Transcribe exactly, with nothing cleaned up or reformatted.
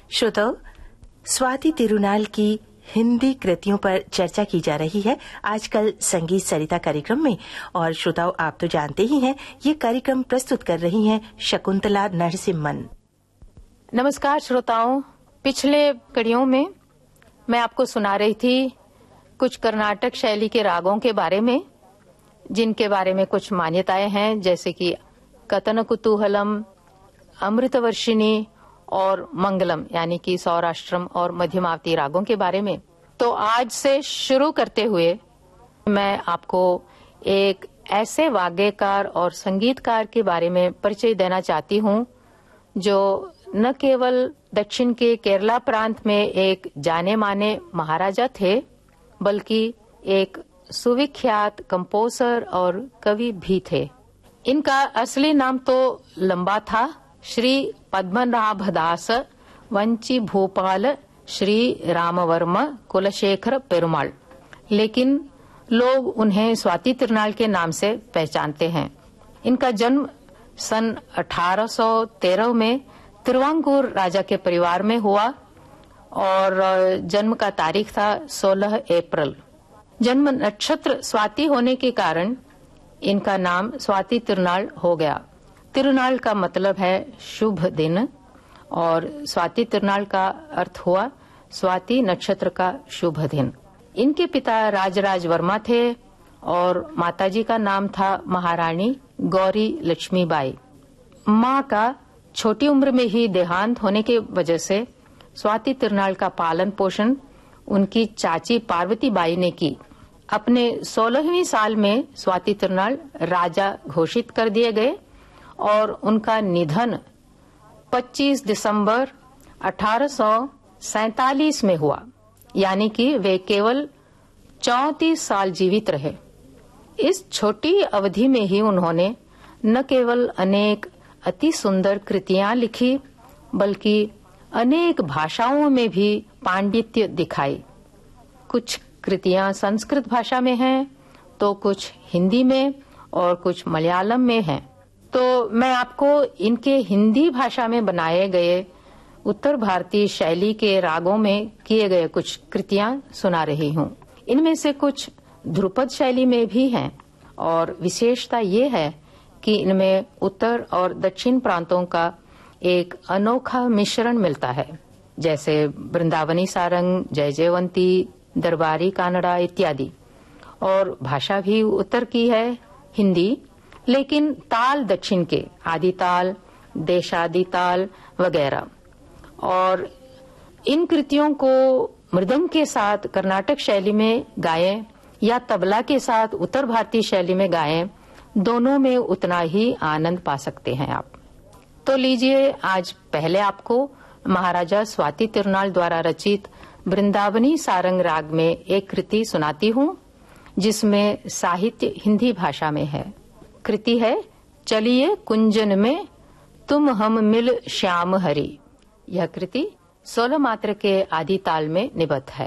श्रोताओं, स्वाति तिरुनाल की हिंदी कृतियों पर चर्चा की जा रही है आजकल संगीत सरिता कार्यक्रम में। और श्रोताओं, आप तो जानते ही हैं, ये कार्यक्रम प्रस्तुत कर रही हैं शकुंतला नरसिम्हन। नमस्कार श्रोताओं, पिछले कड़ियों में मैं आपको सुना रही थी कुछ कर्नाटक शैली के रागों के बारे में, जिनके बारे में कुछ मान्यताएं हैं, जैसे कि कतन कुतूहलम, अमृतवर्षिणी और मंगलम, यानी कि सौराष्ट्रम और मध्यमावती रागों के बारे में। तो आज से शुरू करते हुए मैं आपको एक ऐसे वाद्यकार और संगीतकार के बारे में परिचय देना चाहती हूँ जो न केवल दक्षिण के केरला प्रांत में एक जाने माने महाराजा थे, बल्कि एक सुविख्यात कंपोजर और कवि भी थे। इनका असली नाम तो लंबा था, श्री पद्मनाभदास वंची भूपाल श्री रामवर्मा कुलशेखर पेरुमाल, लेकिन लोग उन्हें स्वाति तिरुनाल के नाम से पहचानते हैं। इनका जन्म सन अठारह सौ तेरह में तिरुवांकूर राजा के परिवार में हुआ और जन्म का तारीख था सोलह अप्रैल। जन्म नक्षत्र स्वाति होने के कारण इनका नाम स्वाति तिरुनाल हो गया। तिरुनाल का मतलब है शुभ दिन और स्वाति तिरुनाल का अर्थ हुआ स्वाति नक्षत्र का शुभ दिन। इनके पिता राजराज वर्मा थे और माताजी का नाम था महारानी गौरी लक्ष्मीबाई। माँ का छोटी उम्र में ही देहांत होने की वजह से स्वाति तिरुनाल का पालन पोषण उनकी चाची पार्वती बाई ने की। अपने सोलहवीं साल में स्वाति तिरुनाल राजा घोषित कर दिए गए और उनका निधन पच्चीस दिसंबर अठारह सौ सैतालीस में हुआ, यानी कि वे केवल चौंतीस साल जीवित रहे। इस छोटी अवधि में ही उन्होंने न केवल अनेक अति सुंदर कृतियां लिखी, बल्कि अनेक भाषाओं में भी पांडित्य दिखाई। कुछ कृतियां संस्कृत भाषा में हैं, तो कुछ हिंदी में और कुछ मलयालम में हैं। तो मैं आपको इनके हिंदी भाषा में बनाए गए उत्तर भारतीय शैली के रागों में किए गए कुछ कृतियां सुना रही हूँ। इनमें से कुछ ध्रुपद शैली में भी हैं और विशेषता ये है कि इनमें उत्तर और दक्षिण प्रांतों का एक अनोखा मिश्रण मिलता है, जैसे वृंदावनी सारंग, जय जयवंती, दरबारी कानड़ा इत्यादि। और भाषा भी उत्तर की है हिंदी, लेकिन ताल दक्षिण के, आदि ताल, देशादि ताल वगैरह। और इन कृतियों को मृदंग के साथ कर्नाटक शैली में गाएं या तबला के साथ उत्तर भारतीय शैली में गाएं, दोनों में उतना ही आनंद पा सकते हैं आप। तो लीजिए, आज पहले आपको महाराजा स्वाति तिरुनाल द्वारा रचित वृंदावनी सारंग राग में एक कृति सुनाती हूँ, जिसमें साहित्य हिंदी भाषा में है। कृति है चलिए कुंजन में तुम हम मिल श्याम हरि। यह कृति सोलह मात्रा के आदि ताल में निबद्ध है।